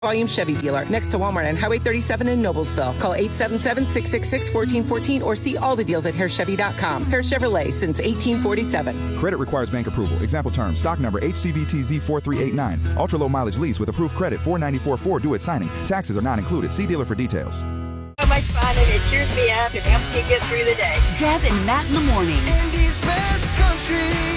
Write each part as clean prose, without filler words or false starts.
Volume Chevy dealer next to Walmart on Highway 37 in Noblesville. Call 877-666-1414 or see all the deals at hairchevy.com. Hair Chevrolet since 1847. Credit requires bank approval. Example terms. Stock number HCVTZ4389. Ultra low mileage lease with approved credit. $494.4 due at signing. Taxes are not included. See dealer for details. So much fun, and it cheers me up and helps me get through the day. Deb and Matt in the morning. Indy's best country.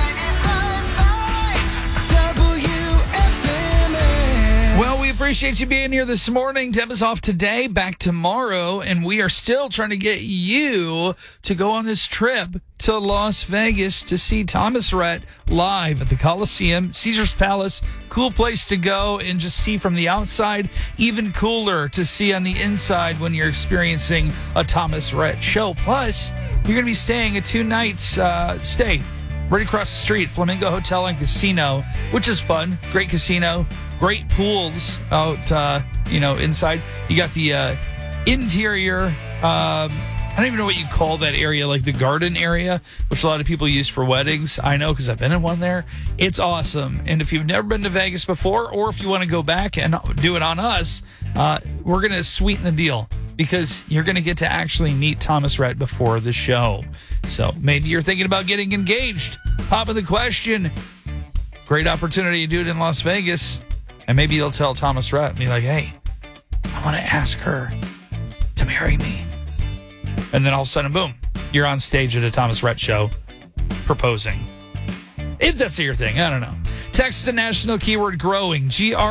Well, we appreciate you being here this morning. Deb is off today, back tomorrow, and we are still trying to get you to go on this trip to Las Vegas to see Thomas Rhett live at the Coliseum, Caesar's Palace. Cool place to go and just see from the outside. Even cooler to see on the inside when you're experiencing a Thomas Rhett show. Plus, you're going to be staying a 2-night stay right across the street, Flamingo Hotel and Casino, which is fun. Great casino, great pools out, inside. You got the interior, I don't even know what you call that area, like the garden area, which a lot of people use for weddings. I know because I've been in one there. It's awesome. And if you've never been to Vegas before, or if you want to go back and do it on us, we're going to sweeten the deal because you're going to get to actually meet Thomas Rhett before the show. So maybe you're thinking about getting engaged. Pop in the question. Great opportunity to do it in Las Vegas. And maybe you'll tell Thomas Rhett and be like, hey, I want to ask her to marry me. And then all of a sudden, boom, you're on stage at a Thomas Rhett show proposing. If that's your thing, I don't know. Text the national keyword growing,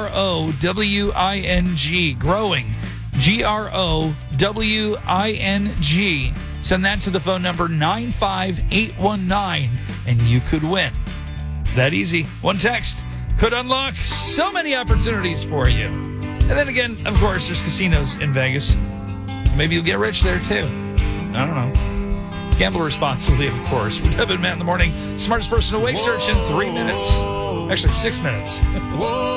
Growing, growing, Growing. Send that to the phone number 95819, and you could win. That easy. One text could unlock so many opportunities for you. And then again, of course, there's casinos in Vegas. Maybe you'll get rich there, too. I don't know. Gamble responsibly, of course. With Deb and Matt in the morning. Smartest person awake search in 3 minutes. Actually, 6 minutes.